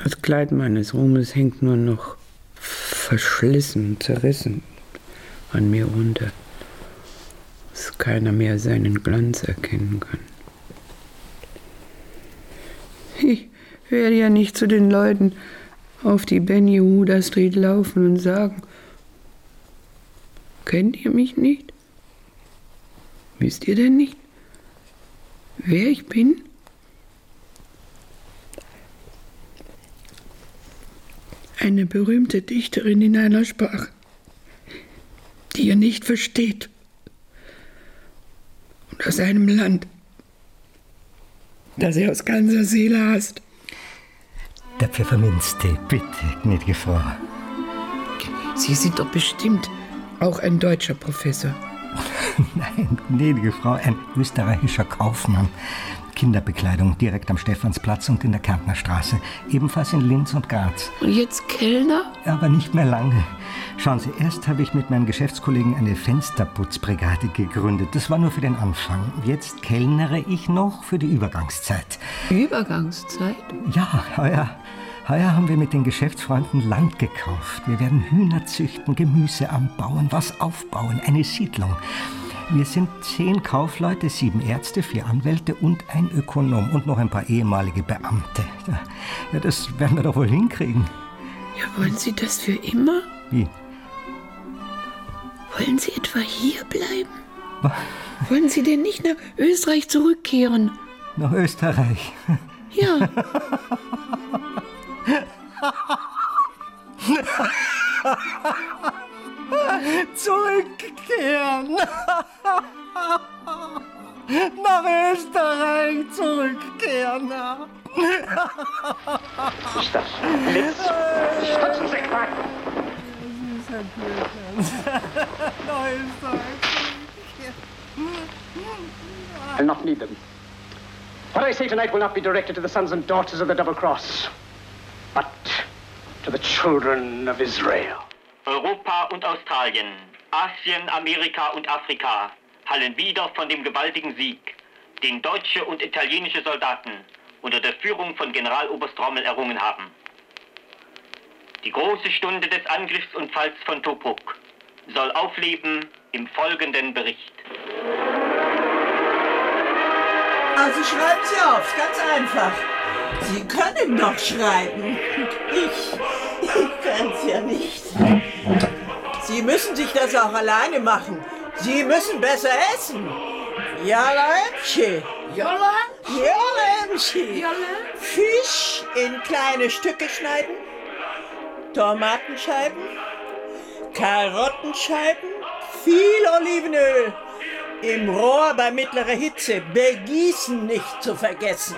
Das Kleid meines Ruhmes hängt nur noch verschlissen, zerrissen an mir runter, dass keiner mehr seinen Glanz erkennen kann. Ich werde ja nicht zu den Leuten auf die Ben Yehuda Street laufen und sagen: Kennt ihr mich nicht? Wisst ihr denn nicht, wer ich bin? Eine berühmte Dichterin in einer Sprache, die ihr nicht versteht. Und aus einem Land, das ihr aus ganzer Seele hasst. Der Pfefferminztee, bitte, gnädige Frau. Sie sind doch bestimmt auch ein deutscher Professor. Nein, gnädige Frau, ein österreichischer Kaufmann. Kinderbekleidung direkt am Stephansplatz und in der Kärntner Straße. Ebenfalls in Linz und Graz. Und jetzt Kellner? Aber nicht mehr lange. Schauen Sie, erst habe ich mit meinen Geschäftskollegen eine Fensterputzbrigade gegründet. Das war nur für den Anfang. Jetzt kellnere ich noch für die Übergangszeit. Übergangszeit? Ja, heuer haben wir mit den Geschäftsfreunden Land gekauft. Wir werden Hühner züchten, Gemüse anbauen, was aufbauen, eine Siedlung. Wir sind 10 Kaufleute, 7 Ärzte, 4 Anwälte und ein Ökonom und noch ein paar ehemalige Beamte. Ja, das werden wir doch wohl hinkriegen. Ja, wollen Sie das für immer? Wie? Wollen Sie etwa hier bleiben? Wollen Sie denn nicht nach Österreich zurückkehren? Nach Österreich? Ja. Zurückkehren! Nach Österreich zurückkehren! Ist das Blitz? Stutzensektor! Nach Österreich I'll not need them. What I say tonight will not be directed to the sons and daughters of the Double Cross, but to the children of Israel. Europa und Australien, Asien, Amerika und Afrika hallen wieder von dem gewaltigen Sieg, den deutsche und italienische Soldaten unter der Führung von Generaloberst Rommel errungen haben. Die große Stunde des Angriffs und Falls von Tobruk soll aufleben im folgenden Bericht. Also schreiben Sie auf, ganz einfach. Sie können doch schreiben. Ich kann es ja nicht. Sie müssen sich das auch alleine machen. Sie müssen besser essen. Jalemschi. Jalemschi. Fisch in kleine Stücke schneiden. Tomatenscheiben. Karottenscheiben. Viel Olivenöl. Im Rohr bei mittlerer Hitze. Begießen nicht zu vergessen.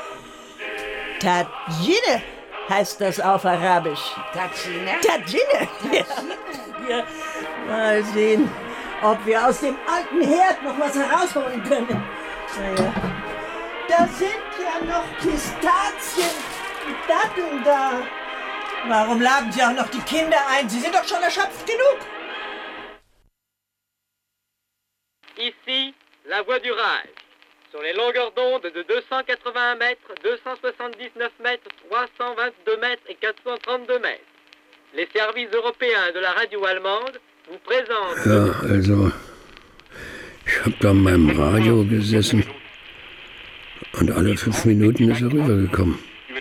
Tadjine heißt das auf Arabisch. Tadjine? Ja. Mal sehen, ob wir aus dem alten Herd noch was herausholen können. Naja. Da sind ja noch Pistazien und Datteln da. Warum laden Sie auch noch die Kinder ein? Sie sind doch schon erschöpft genug. Ici, la voie du Rage. Sur les longueurs d'onde de 281 mètres, 279 mètres, 322 mètres et 432 mètres. Les services européens de la radio allemande vous présentent... Ja, also, ich habe da an meinem Radio gesessen und alle 5 Minuten ist er rübergekommen.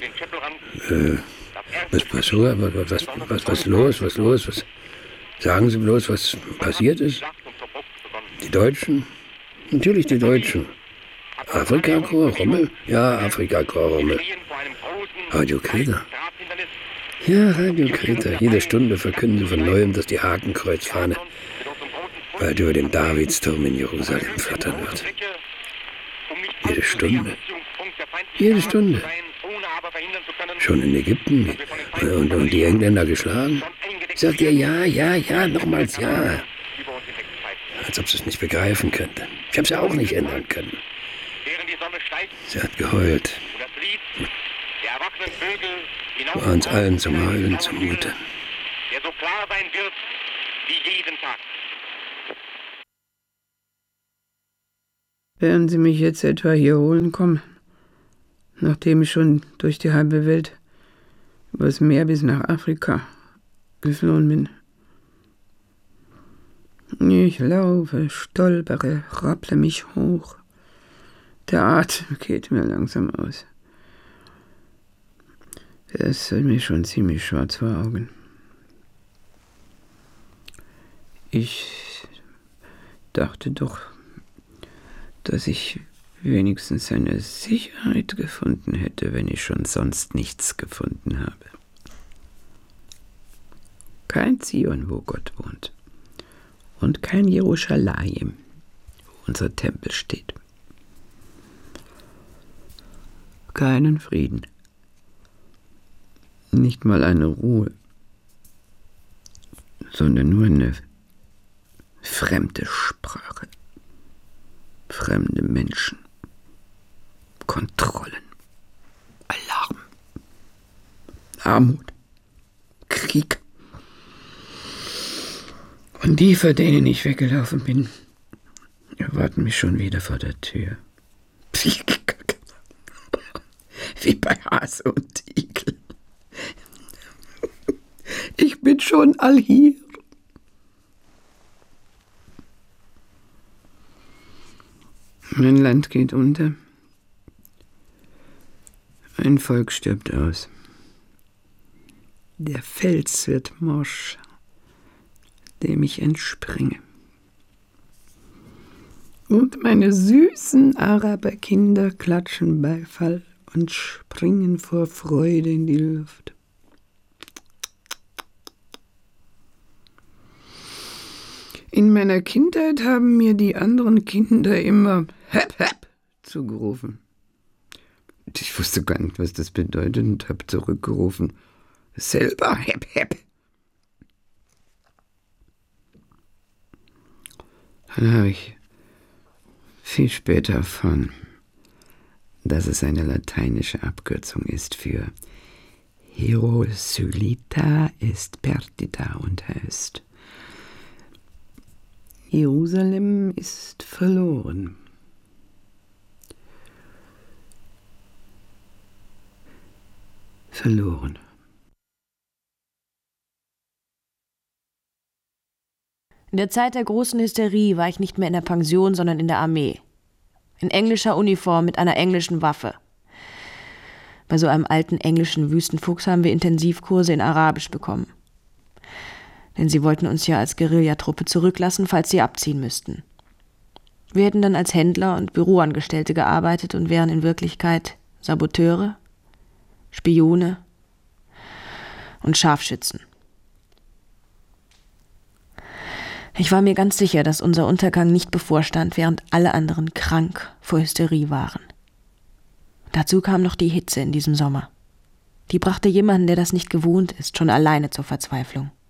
Was passiert? Was los? Was? Sagen Sie bloß, was passiert ist? Die Deutschen? Natürlich die Deutschen. Afrika-Chor, Rommel? Ja, Afrika-Chor, Rommel. Radio Kreta. Ja, Radio Kreta. Jede Stunde verkünden sie von Neuem, dass die Hakenkreuzfahne bald über dem Davidsturm in Jerusalem flattern wird. Jede Stunde. Jede Stunde. Schon in Ägypten und die Engländer geschlagen? Sagt ihr ja, nochmals ja. Als ob sie es nicht begreifen könnte. Ich habe es ja auch nicht ändern können. Sie hat geheult. War uns allen zum Heulen zumute. Der so klar sein wird wie jeden Tag. Werden Sie mich jetzt etwa hier holen kommen, nachdem ich schon durch die halbe Welt übers Meer bis nach Afrika geflohen bin. Ich laufe, stolpere, rapple mich hoch. Der Atem geht mir langsam aus. Es wird mir schon ziemlich schwarz vor Augen. Ich dachte doch, dass ich wenigstens eine Sicherheit gefunden hätte, wenn ich schon sonst nichts gefunden habe. Kein Zion, wo Gott wohnt. Und kein Jerusalem, wo unser Tempel steht. Keinen Frieden. Nicht mal eine Ruhe, sondern nur eine fremde Sprache, fremde Menschen, Kontrollen, Alarm, Armut, Krieg. Und die, vor denen ich weggelaufen bin, erwarten mich schon wieder vor der Tür. Wie bei Hase und Igel. Ich bin schon all hier. Mein Land geht unter. Ein Volk stirbt aus. Der Fels wird morsch, dem ich entspringe. Und meine süßen Araberkinder klatschen Beifall und springen vor Freude in die Luft. In meiner Kindheit haben mir die anderen Kinder immer Hep, Hep zugerufen. Ich wusste gar nicht, was das bedeutet und habe zurückgerufen. Selber Hep, Hep. Dann habe ich viel später erfahren, dass es eine lateinische Abkürzung ist für Hierosolita est perdita und heißt Jerusalem ist verloren. Verloren. In der Zeit der großen Hysterie war ich nicht mehr in der Pension, sondern in der Armee. In englischer Uniform mit einer englischen Waffe. Bei so einem alten englischen Wüstenfuchs haben wir Intensivkurse in Arabisch bekommen. Denn sie wollten uns ja als Guerillatruppe zurücklassen, falls sie abziehen müssten. Wir hätten dann als Händler und Büroangestellte gearbeitet und wären in Wirklichkeit Saboteure, Spione und Scharfschützen. Ich war mir ganz sicher, dass unser Untergang nicht bevorstand, während alle anderen krank vor Hysterie waren. Dazu kam noch die Hitze in diesem Sommer. Die brachte jemanden, der das nicht gewohnt ist, schon alleine zur Verzweiflung.